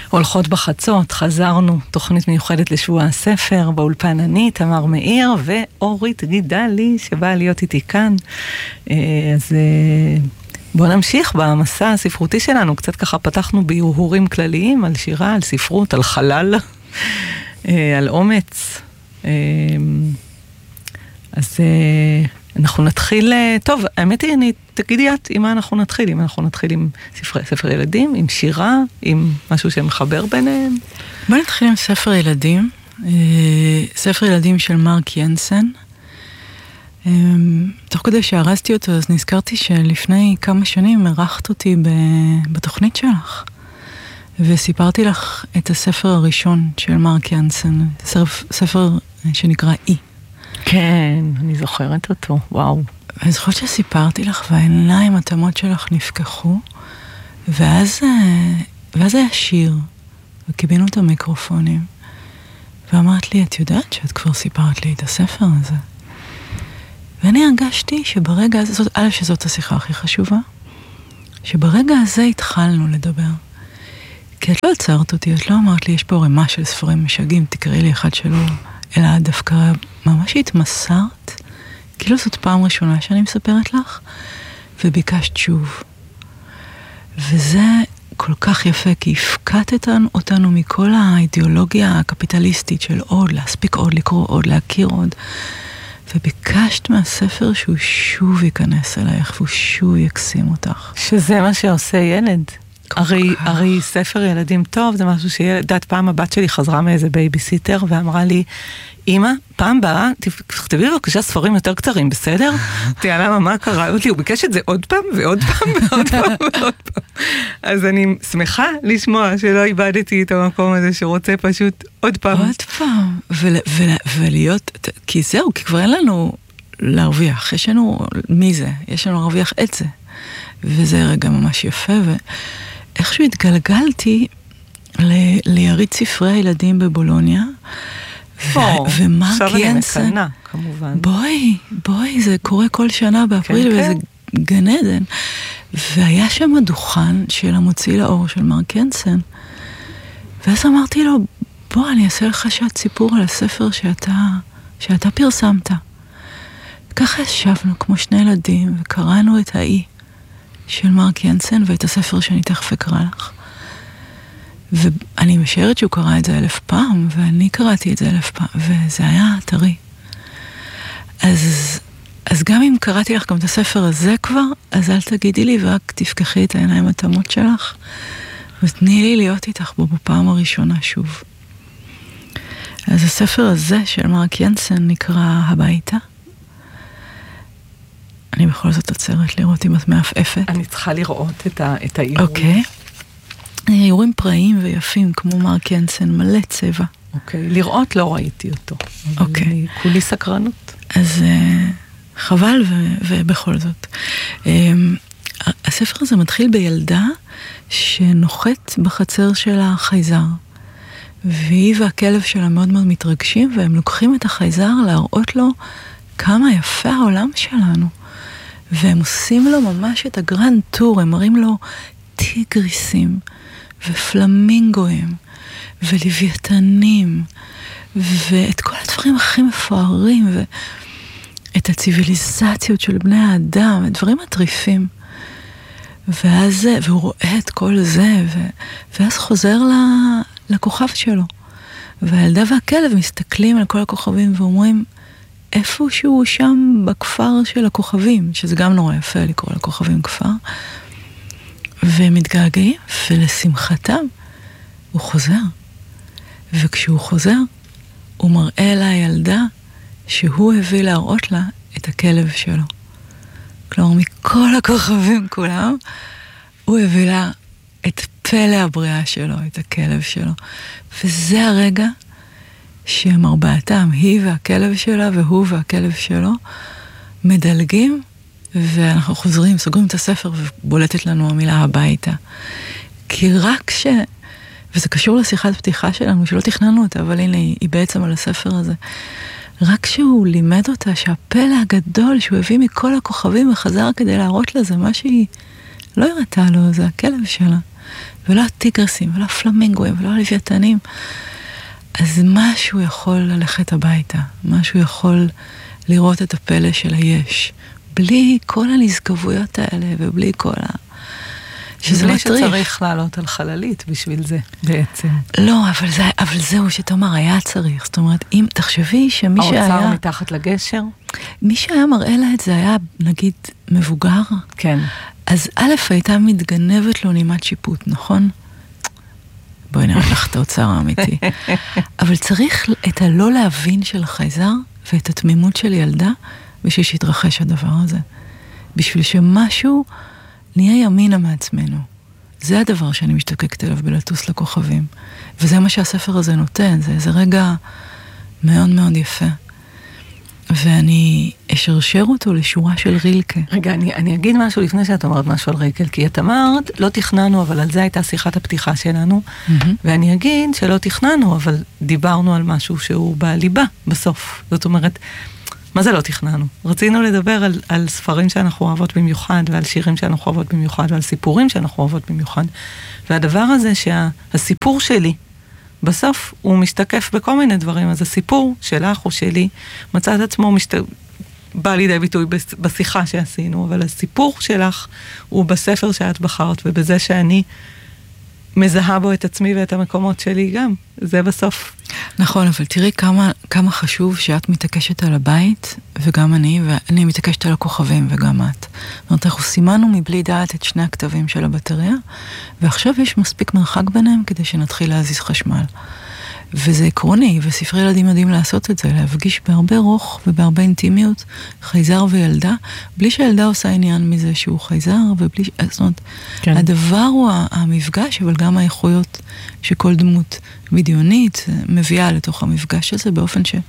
הולכות בחצות, חזרנו, תוכנית מיוחדת לשבוע הספר, באולפן אני, תמר מאיר ואורית גידלי, שבאה להיות איתי כאן. אז בואו נמשיך במסע הספרותי שלנו, קצת ככה פתחנו בהרהורים כלליים, על שירה, על ספרות, על חלל, על אומץ. אז אנחנו נתחיל, טוב, האמת היא, תגידי את, עם מה אנחנו נתחיל? אם אנחנו נתחיל עם ספר ילדים, עם שירה, עם משהו שמחבר ביניהם? בוא נתחיל עם ספר ילדים, ספר ילדים של מרק ינסן. תוך כדי שהרסתי אותו, אז נזכרתי שלפני כמה שנים ערכת אותי בתוכנית שלך, וסיפרתי לך את הספר הראשון של מרק ינסן, ספר שנקרא אי. כן, אני זוכרת אותו, וואו. ואני זוכרת שסיפרתי לך, והעיניים התמות שלך נפקחו, ואז היה שיר, וקיבינו את המיקרופונים, ואמרת לי, את יודעת שאת כבר סיפרת לי את הספר הזה? ואני הרגשתי שברגע הזה, שזאת השיחה הכי חשובה, שברגע הזה התחלנו לדבר. כי את לא עצרת אותי, את לא אמרת לי, יש פה רמה של ספרים משגעים, תקראי לי אחד שלא, אלא דווקא ממש התמסרת, כאילו זאת פעם ראשונה שאני מספרת לך, וביקשת שוב. וזה כל כך יפה, כי הפקדת אותנו מכל האידיאולוגיה הקפיטליסטית של עוד, להספיק עוד, לקרוא עוד, להכיר עוד, וביקשת מהספר שהוא שוב ייכנס אלייך, והוא שוב יקסים אותך. שזה מה שעושה ילד. הרי ספר ילדים טוב, זה משהו שילדת פעם הבת שלי חזרה מאיזה בייביסיטר, ואמרה לי, אמא, פעם באה, תכתבי בבקשה ספרים יותר קצרים, בסדר? תהיה למה מה קרה? הוא ביקש את זה עוד פעם ועוד פעם ועוד פעם ועוד פעם. אז אני שמחה לשמוע שלא איבדתי את המקום הזה שרוצה פשוט עוד פעם. עוד פעם. ולהיות, כי זהו, כי כבר אין לנו להרוויח, יש לנו מי זה, יש לנו להרוויח את זה. וזה רגע ממש יפה, ואיכשהו התגלגלתי ליריד ספרי הילדים בבולוניה, ומרק ינסן, כמובן. בואי, זה קורה כל שנה באפריל, וזה גן עדן. והיה שם הדוכן של המוציא לאור של מרק ינסן, ואז אמרתי לו, בוא, אני אעשה לך שעת סיפור על הספר שאתה פרסמת. ככה ישבנו כמו שני ילדים, וקראנו את האי של מרק ינסן, ואת הספר שאני תכף אקרא לך. ואני משערת שהוא קרא את זה 1000 פעם, ואני קראתי את זה 1000 פעם, וזה היה טרי. אז גם אם קראתי לך גם את הספר הזה כבר, אז אל תגידי לי, ורק תפקחי את העיניים התמות שלך, ותני לי להיות איתך בו בפעם הראשונה שוב. אז הספר הזה של מרק ינסן נקרא הביתה. אני בכל זאת עוצרת לראות אם את מעפעפת. אני צריכה לראות את האיורים. אוקיי. איורים פראיים ויפים, כמו מרק ינסן, מלא צבע. אוקיי, לראות לא ראיתי אותו. אוקיי. כולי סקרנות. אז חבל ובכל זאת. הספר הזה מתחיל בילדה שנוחת בחצר של החייזר. והיא והכלב שלה מאוד מאוד מתרגשים, והם לוקחים את החייזר להראות לו כמה יפה העולם שלנו. והם עושים לו ממש את הגרנד טור, הם מראים לו טיגריסים ופלמינגואים ולוויתנים ואת כל הדברים הכי מפוארים ואת הציביליזציות של בני האדם, הדברים מטריפים. והוא רואה את כל זה ואז חוזר לכוכב שלו. והילדה והכלב מסתכלים על כל הכוכבים ואומרים, איפשהו שם בכפר של הכוכבים, שזה גם נורא יפה לקרוא לכוכבים כפר, והם מתגעגעים, ולשמחתם הוא חוזר. וכשהוא חוזר, הוא מראה לילדה שהוא הביא להראות לה את הכלב שלו. כלומר, מכל הכוכבים כולם, הוא הביא לה את פלא הבריאה שלו, את הכלב שלו. וזה הרגע שהם ארבעתם, היא והכלב שלה, והוא והכלב שלו, מדלגים, ואנחנו חוזרים, סוגרים את הספר, ובולטת לנו המילה הביתה. כי רק וזה קשור לשיחת פתיחה שלנו, שלא תכננו אותה, אבל הנה, היא בעצם על הספר הזה. רק שהוא לימד אותה שהפלא הגדול שהוא הביא מכל הכוכבים וחזר כדי להראות לה, זה מה שהיא לא הראתה לו, זה הכלב שלה. ולא הטיגרסים, ולא הפלמינגואים, ולא הלוויתנים. אז משהו יכול ללכת הביתה, משהו יכול לראות את הפלא של היש, בלי כל הנזכבויות האלה, ובלי כל שזה בלי מטריף. שצריך לעלות על חללית בשביל זה, בעצם. לא, אבל זהו שתאמר, היה צריך. זאת אומרת, אם תחשבי שמי שהיה... האוצר מתחת לגשר? מי שהיה מראה לה את זה היה, נגיד, מבוגר. כן. אז א' הייתה מתגנבת לו נימת שיפוט, נכון? בואי נראה לך את האוצר האמיתי. אבל צריך את הלא להבין של חייזר, ואת התמימות של ילדה, בשביל שיתרחש הדבר הזה. בשביל שמשהו נהיה ימינה מעצמנו. זה הדבר שאני משתוקקת אליו בלטוס לכוכבים. וזה מה שהספר הזה נותן, זה רגע מאוד מאוד יפה. ואני אשרשר אותו לשורה של רילקה. רגע, אני אגיד משהו לפני שאת אומרת משהו על רילקה, כי את אמרת, לא תכננו, אבל על זה הייתה שיחת הפתיחה שלנו, ואני אגיד שלא תכננו, אבל דיברנו על משהו שהוא בליבה בסוף. זאת אומרת, מה זה לא תכננו? רצינו לדבר על ספרים שאנחנו אוהבות במיוחד, ועל שירים שאנחנו אוהבות במיוחד, ועל סיפורים שאנחנו אוהבות במיוחד. והדבר הזה שהסיפור שלי, בסוף הוא משתקף בכל מיני דברים, אז הסיפור שלך או שלי מצא את עצמו בא לידי ביטוי בשיחה שעשינו, אבל הסיפור שלך הוא בספר שאת בחרת, ובזה שאני מזהה בו את עצמי ואת המקומות שלי גם. זה בסוף. נכון, אבל תראי כמה חשוב שאת מתעקשת על הבית, וגם ואני מתעקשת על הכוכבים, וגם את. זאת אומרת, אנחנו סימנו מבלי דעת את שני הכתבים של הבטריה, ועכשיו יש מספיק מרחק ביניהם כדי שנתחיל להזיז חשמל. וזה עקרוני, וספרי ילדים יודעים לעשות את זה, להפגיש בהרבה רוך ובהרבה אינטימיות, חייזר וילדה, בלי שהילדה עושה עניין מזה שהוא חייזר, ובלי, זאת אומרת, כן. הדבר הוא המפגש, אבל גם האיכויות שכל דמות בדיונית מביאה לתוך המפגש הזה, באופן